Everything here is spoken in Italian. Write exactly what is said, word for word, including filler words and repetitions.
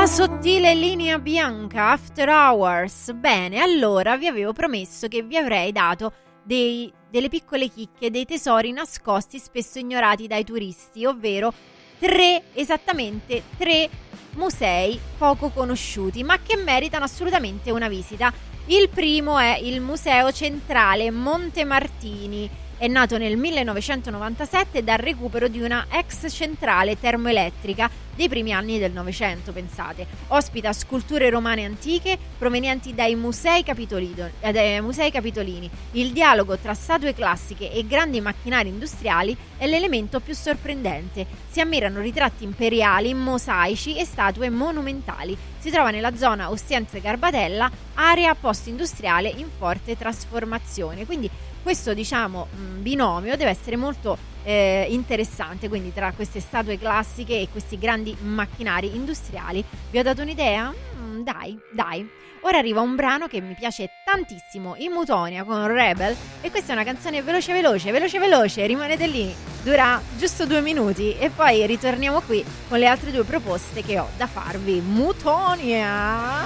Sottile linea bianca, After Hours. Bene, allora vi avevo promesso che vi avrei dato dei, delle piccole chicche, dei tesori nascosti spesso ignorati dai turisti, ovvero tre, esattamente tre musei poco conosciuti ma che meritano assolutamente una visita. Il primo è il Museo Centrale Montemartini. È nato nel millenovecentonovantasette dal recupero di una ex centrale termoelettrica dei primi anni del Novecento, pensate. Ospita sculture romane antiche provenienti dai musei, capitolino, eh, dai musei capitolini. Il dialogo tra statue classiche e grandi macchinari industriali è l'elemento più sorprendente. Si ammirano ritratti imperiali, mosaici e statue monumentali. Si trova nella zona Ostiense-Garbatella, area post-industriale in forte trasformazione. Quindi questo, diciamo, binomio deve essere molto eh, interessante, quindi tra queste statue classiche e questi grandi macchinari industriali. Vi ho dato un'idea? Mm, dai, dai. Ora arriva un brano che mi piace tantissimo, in Mutonia con Rebel, e questa è una canzone veloce veloce, veloce veloce, rimanete lì, dura giusto due minuti e poi ritorniamo qui con le altre due proposte che ho da farvi. Mutonia!